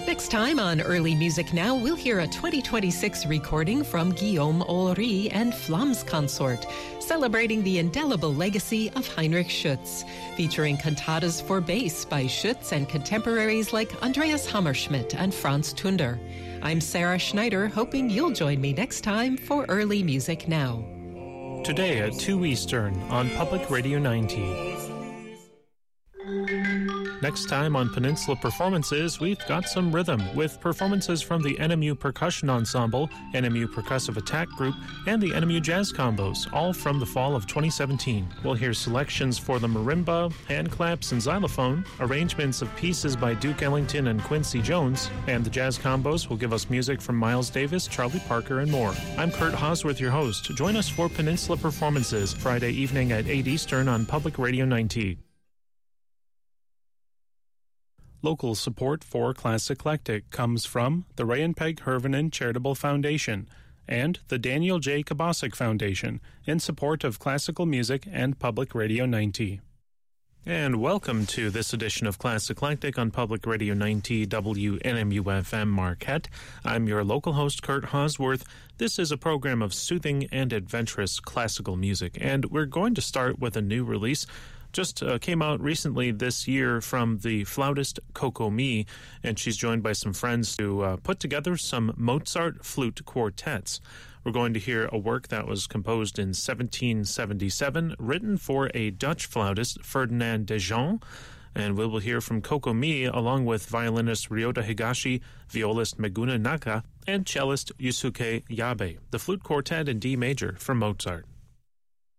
Next time on Early Music Now, we'll hear a 2026 recording from Guillaume Olry and Flams Consort, celebrating the indelible legacy of Heinrich Schütz, featuring cantatas for bass by Schütz and contemporaries like Andreas Hammerschmidt and Franz Tunder. I'm Sarah Schneider, hoping you'll join me next time for Early Music Now. Today at 2 Eastern on Public Radio 90. Next time on Peninsula Performances, we've got some rhythm with performances from the NMU Percussion Ensemble, NMU Percussive Attack Group, and the NMU Jazz Combos, all from the fall of 2017. We'll hear selections for the marimba, hand claps, and xylophone, arrangements of pieces by Duke Ellington and Quincy Jones, and the Jazz Combos will give us music from Miles Davis, Charlie Parker, and more. I'm Kurt Hosworth, your host. Join us for Peninsula Performances, Friday evening at 8 Eastern on Public Radio 90. Local support for Classic Eclectic comes from the Ray and Peg Hervinen Charitable Foundation and the Daniel J. Kabasic Foundation in support of classical music and Public Radio 90. And welcome to this edition of Classic Eclectic on Public Radio 90 WNMU-FM Marquette. I'm your local host, Kurt Hosworth. This is a program of soothing and adventurous classical music, and we're going to start with a new release. Just came out recently this year from the flautist Coco Mee, and she's joined by some friends to put together some Mozart flute quartets. We're going to hear a work that was composed in 1777, written for a Dutch flautist, Ferdinand de Jong, and we will hear from Coco Mee along with violinist Ryota Higashi, violist Meguna Naka, and cellist Yusuke Yabe, the flute quartet in D major from Mozart.